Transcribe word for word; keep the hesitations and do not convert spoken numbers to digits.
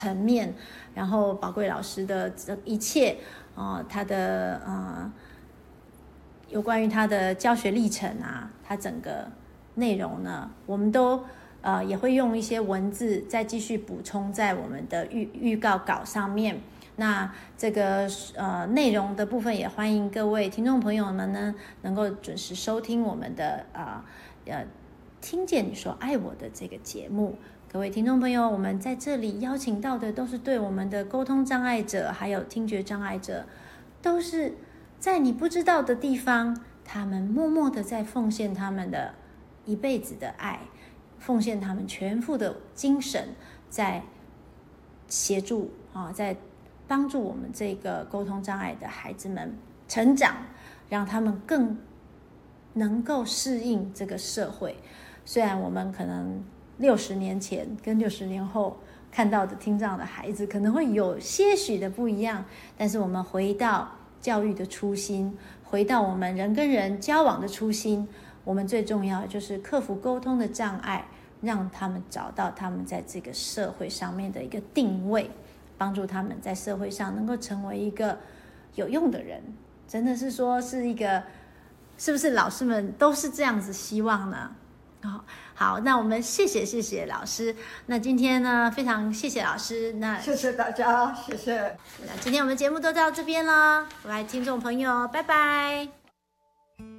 层面，然后宝贵老师的这一切，呃，他的呃，有关于他的教学历程啊，他整个内容呢，我们都呃也会用一些文字再继续补充在我们的预预告稿上面。那这个呃内容的部分，也欢迎各位听众朋友们呢，能够准时收听我们的呃呃听见你说爱我的这个节目。各位听众朋友，我们在这里邀请到的都是对我们的沟通障碍者还有听觉障碍者，都是在你不知道的地方，他们默默的在奉献他们的一辈子的爱，奉献他们全副的精神，在协助啊，在帮助我们这个沟通障碍的孩子们成长，让他们更能够适应这个社会。虽然我们可能六十年前跟六十年后看到的听障的孩子可能会有些许的不一样，但是我们回到教育的初心，回到我们人跟人交往的初心，我们最重要的就是克服沟通的障碍，让他们找到他们在这个社会上面的一个定位，帮助他们在社会上能够成为一个有用的人。真的是说是一个，是不是老师们都是这样子希望呢？哦，好，那我们谢谢谢谢老师。那今天呢，非常谢谢老师。那谢谢大家，谢谢。 那今天我们节目都到这边了，各位听众朋友，拜拜。